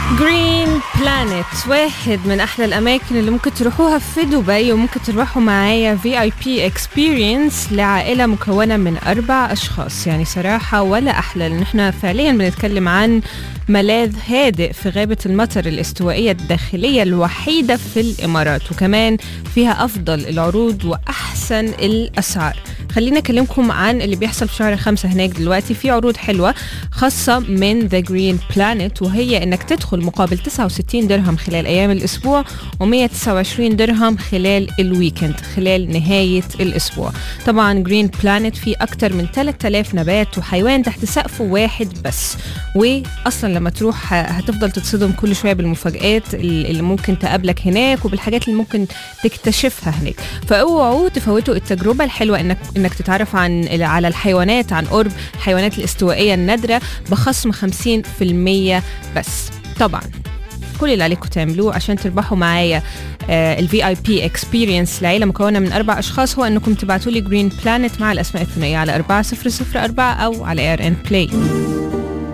جرين بلانيت واحد من أحلى الأماكن اللي ممكن تروحوها في دبي، وممكن تروحوا معايا VIP experience لعائلة مكونة من 4 أشخاص. يعني صراحة ولا أحلى، لأن احنا فعليا بنتكلم عن ملاذ هادئ في غابة المطر الاستوائية الداخلية الوحيدة في الإمارات، وكمان فيها أفضل العروض وأحسن الأسعار. خلينا أكلمكم عن اللي بيحصل في شهر 5 هناك دلوقتي. في عروض حلوة خاصة من The Green Planet، وهي إنك تدخل مقابل 69 درهم خلال أيام الأسبوع، و129 درهم خلال الويكند، خلال نهاية الأسبوع. طبعا Green Planet فيه أكتر من 3000 نبات وحيوان تحت سقف واحد بس، وأصلا لما تروح هتفضل تتصدم كل شوية بالمفاجآت اللي ممكن تقابلك هناك، وبالحاجات اللي ممكن تكتشفها هناك. فاوعوا تفوتوا التجربة الحلوة إنك تتعرف على الحيوانات عن قرب، الحيوانات الاستوائية النادرة بخصم 50% بس. طبعا كل اللي عليكم تعملوه عشان تربحوا معايا الVIP experience لعيلة مكونة من 4 أشخاص هو أنكم تبعتوا لي Green Planet مع الأسماء الثنائية على 4004 أو على ARN Play.